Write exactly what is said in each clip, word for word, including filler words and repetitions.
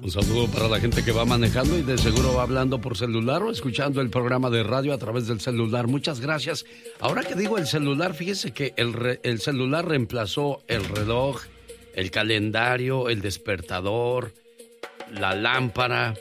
Un saludo para la gente que va manejando y de seguro va hablando por celular o escuchando el programa de radio a través del celular. Muchas gracias. Ahora que digo el celular, fíjese que el, re, el celular reemplazó el reloj, el calendario, el despertador, la lámpara,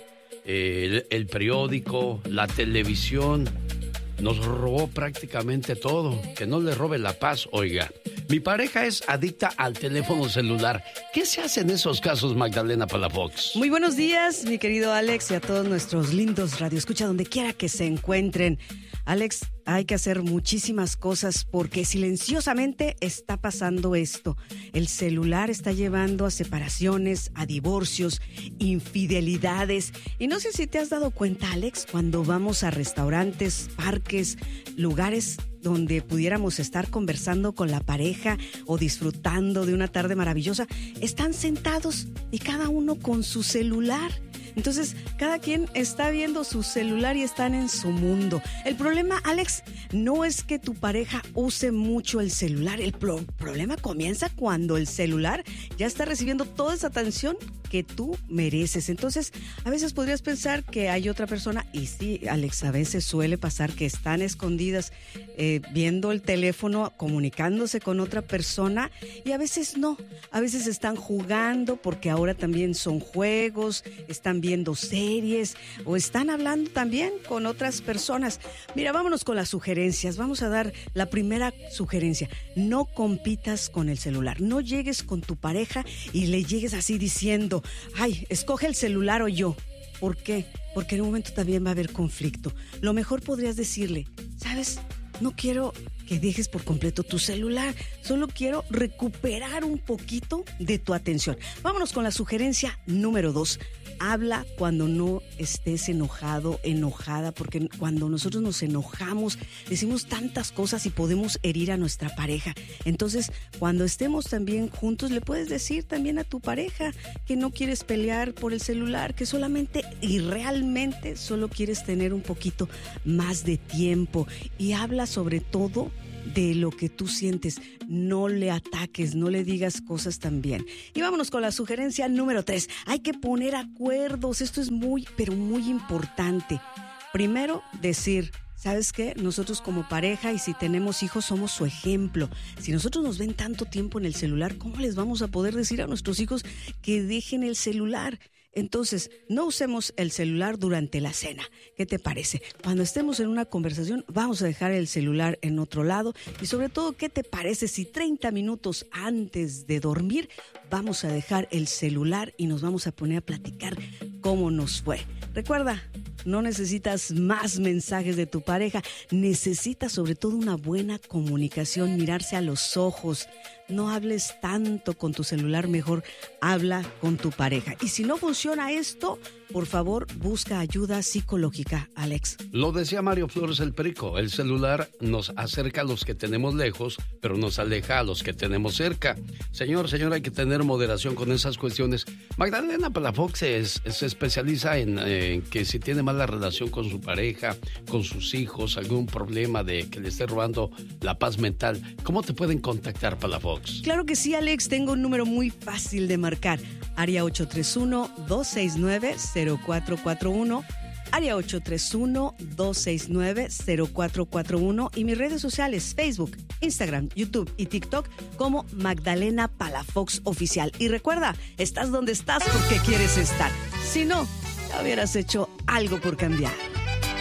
el, el periódico, la televisión. Nos robó prácticamente todo. Que no le robe la paz, oiga. Mi pareja es adicta al teléfono celular. ¿Qué se hace en esos casos, Magdalena Palafox? Muy buenos días, mi querido Alex, y a todos nuestros lindos radioescucha, donde quiera que se encuentren. Alex, hay que hacer muchísimas cosas porque silenciosamente está pasando esto. El celular está llevando a separaciones, a divorcios, infidelidades. Y no sé si te has dado cuenta, Alex, cuando vamos a restaurantes, parques, lugares donde pudiéramos estar conversando con la pareja o disfrutando de una tarde maravillosa, están sentados y cada uno con su celular. Entonces, cada quien está viendo su celular y están en su mundo. El problema, Alex, no es que tu pareja use mucho el celular. El pro- problema comienza cuando el celular ya está recibiendo toda esa atención que tú mereces. Entonces, a veces podrías pensar que hay otra persona, y sí, Alex, a veces suele pasar que están escondidas eh, viendo el teléfono, comunicándose con otra persona, y a veces no. A veces están jugando porque ahora también son juegos, están viendo series o están hablando también con otras personas. Mira, vámonos con las sugerencias. Vamos a dar la primera sugerencia. No compitas con el celular. No llegues con tu pareja y le llegues así diciendo, ay, escoge el celular o yo. ¿Por qué? Porque en un momento también va a haber conflicto. Lo mejor podrías decirle, ¿sabes? No quiero que dejes por completo tu celular. Solo quiero recuperar un poquito de tu atención. Vámonos con la sugerencia número dos. Habla cuando no estés enojado, enojada, porque cuando nosotros nos enojamos, decimos tantas cosas y podemos herir a nuestra pareja. Entonces, cuando estemos también juntos, le puedes decir también a tu pareja que no quieres pelear por el celular, que solamente y realmente solo quieres tener un poquito más de tiempo. Y habla sobre todo de lo que tú sientes. No le ataques, no le digas cosas también. Y vámonos con la sugerencia número tres. Hay que poner acuerdos. Esto es muy, pero muy importante. Primero, decir, ¿sabes qué? Nosotros como pareja y si tenemos hijos somos su ejemplo. Si nosotros nos ven tanto tiempo en el celular, ¿cómo les vamos a poder decir a nuestros hijos que dejen el celular? Entonces, no usemos el celular durante la cena. ¿Qué te parece? Cuando estemos en una conversación, vamos a dejar el celular en otro lado. Y sobre todo, ¿qué te parece si treinta minutos antes de dormir vamos a dejar el celular y nos vamos a poner a platicar cómo nos fue? Recuerda, no necesitas más mensajes de tu pareja. Necesitas sobre todo una buena comunicación, mirarse a los ojos. No hables tanto con tu celular, mejor habla con tu pareja. Y si no funciona esto, por favor, busca ayuda psicológica, Alex. Lo decía Mario Flores el Perico, el celular nos acerca a los que tenemos lejos, pero nos aleja a los que tenemos cerca. Señor, señor, hay que tener moderación con esas cuestiones. Magdalena Palafox se, se especializa en eh, que si tiene mala relación con su pareja, con sus hijos, algún problema de que le esté robando la paz mental. ¿Cómo te pueden contactar, Palafox? Claro que sí, Alex. Tengo un número muy fácil de marcar. Área ocho tres uno, dos seis nueve, cero cuatro cuatro uno. Área ocho tres uno, dos seis nueve, cero cuatro cuatro uno. Y mis redes sociales, Facebook, Instagram, YouTube y TikTok como Magdalena Palafox Oficial. Y recuerda, estás donde estás porque quieres estar. Si no, ya hubieras hecho algo por cambiar.